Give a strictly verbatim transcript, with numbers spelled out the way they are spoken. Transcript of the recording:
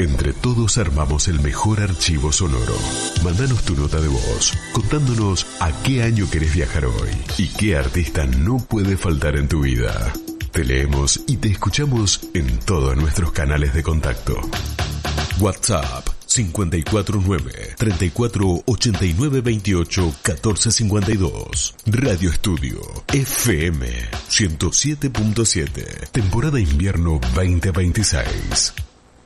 Entre todos armamos el mejor archivo sonoro. Mándanos tu nota de voz, contándonos a qué año querés viajar hoy y qué artista no puede faltar en tu vida. Te leemos y te escuchamos en todos nuestros canales de contacto. WhatsApp cinco cuatro nueve, treinta y cuatro, ochenta y nueve, veintiocho, catorce cincuenta y dos. Radio Estudio F M ciento siete punto siete. Temporada invierno veinte veintiséis.